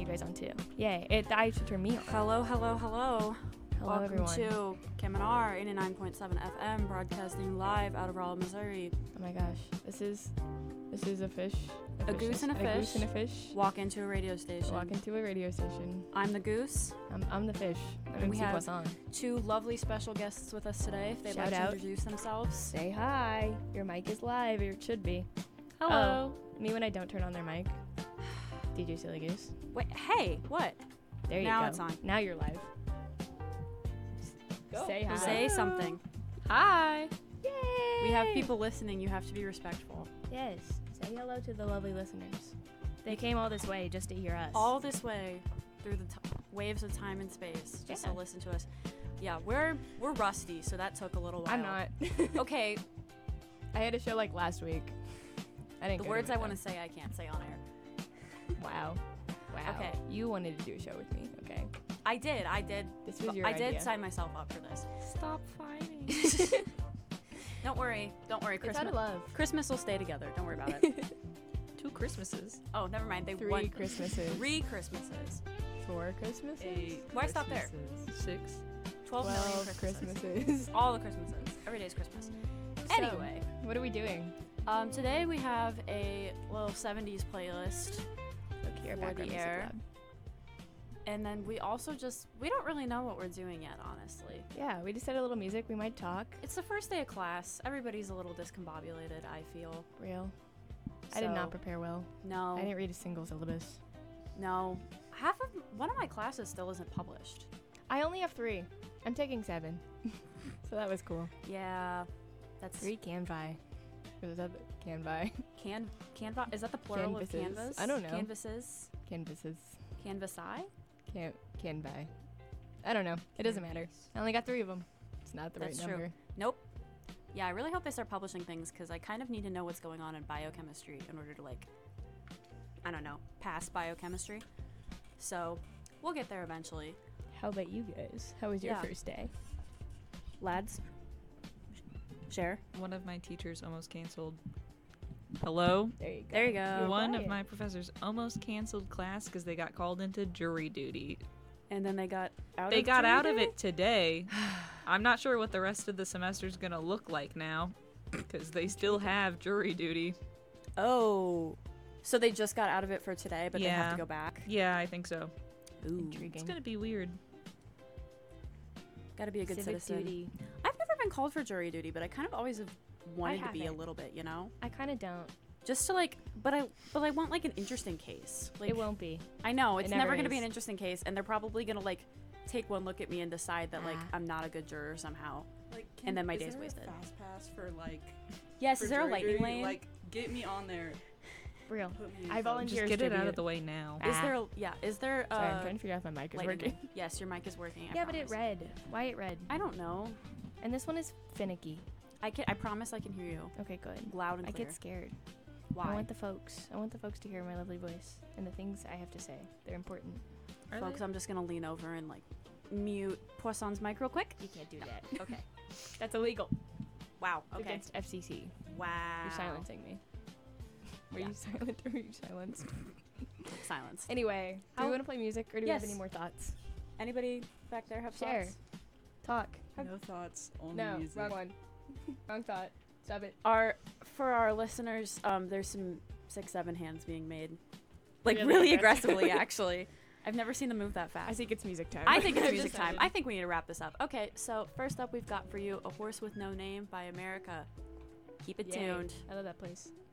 you guys on too. Yay. I should turn me on. Hello, hello, hello. Hello, Welcome everyone. to KMNR 89.7 FM, broadcasting live out of Rolla, Missouri. Oh my gosh. This is a fish. A goose and a fish. A goose and a fish. Walk into a radio station. Walk into a radio station. I'm the goose. I'm the fish. And we have Poisson. two lovely special guests with us today. If they'd Shout like to out. introduce themselves. Say hi. Your mic is live, or it should be. Hello. Me when I don't turn on their mic. DJ Silly Goose. Wait, hey, what? There you Now go. it's on. Now you're live. Go. Say hi. Say something. Hi. Yay! We have people listening. You have to be respectful. Yes. Say hello to the lovely listeners. They came all this way just to hear us. All this way through the waves of time and space just Yeah. to listen to us. Yeah, we're rusty, so that took a little while. I'm not. Okay, I had a show like last week. I didn't. the go words to I it, want to say I can't say on air. though. Wow. Okay. You wanted to do a show with me. Okay. I did. This was your idea. did sign myself up for this. Stop fighting. Don't worry. Don't worry. It's out of love. Christmas will stay together. Don't worry about it. 2 Christmases. Oh, never mind. They 3 won Christmases. 3 Christmases. 4 Christmases. Why stop there? 6. 12 million 12 Christmases. Christmases. All the Christmases. Every day's Christmas. So, Anyway, what are we doing? today we have a little 70s playlist. Look here, For background the music air. lab. And then we also we don't really know what we're doing yet, honestly. Yeah, we just had a little music. We might talk. It's the first day of class. Everybody's a little discombobulated, I feel. Real. I did So, not prepare well. No. I didn't read a single syllabus. No. One of my classes still isn't published. I only have 3. I'm taking 7. So that was cool. Yeah. That's 3 Canvi. Or is that the Canvi? Canva. Is that the plural of Canvases. canvas? I don't know. Canvases. Canvases. Canvasi? Canvi. I don't know. It doesn't matter. I only got 3 of them. It's not the That's right true. number. Nope. Yeah, I really hope they start publishing things because I kind of need to know what's going on in biochemistry in order to, I don't know, pass biochemistry. So, we'll get there eventually. How about you guys? How was your Yeah. first day? Lads? Share. One of my teachers almost canceled. Hello? There you go. There you go. You're One of quiet. my professors almost canceled class because they got called into jury duty. And then they got out They of got jury out of duty? it today. I'm not sure what the rest of the semester's gonna look like now because they still have jury duty. Oh. So they just got out of it for today, but they have Yeah. to go back? Yeah, I think so. Ooh. Intriguing. It's gonna be weird. Gotta be a good Civic citizen. duty. I've never been called for jury duty, but I kind of always have wanted to be a haven't. little bit, you know? I kind of don't. Just to but I want an interesting case. It won't be. I know it's It never never going to be is. an interesting case, and they're probably going to take one look at me and decide that Ah. I'm not a good juror somehow. Can, And then my is day's there wasted. A fast pass for Yes, for is there a jury lightning duty? lane? Get me on there. Real. Put me in I front. volunteer. Just Cheers, get it out tribute. of the way now. Is there Sorry, I'm trying to figure out if my mic is lightning working. lane? Yes, your mic is working. I Yeah, but it promise. read. Why it read? I don't know. And this one is finicky. I promise I can hear you Okay, good. loud and I clear. get scared. Why? I want the folks to hear my lovely voice and the things I have to say. They're important. Are Folks, they? I'm just gonna lean over and mute Poisson's mic real quick. You can't do that. Okay. That's illegal. Wow. It's Okay. against FCC. Wow. You're silencing me. Were Yeah. you silent or were you silenced? Silence. Anyway, do How- we want to play music or do we have Yes. any more thoughts? Anybody back there have Share. thoughts? Talk. No thoughts, only No, music. wrong one. Wrong thought. Stop it. For our listeners, there's some 6-7 hands being made, Really really aggressive. aggressively. Actually, I've never seen them move that fast. I think it's music time. I think it's I've music time. decided. I think we need to wrap this up. Okay, so first up, we've got for you "A Horse with No Name" by America. Keep it Yay. tuned. I love that place.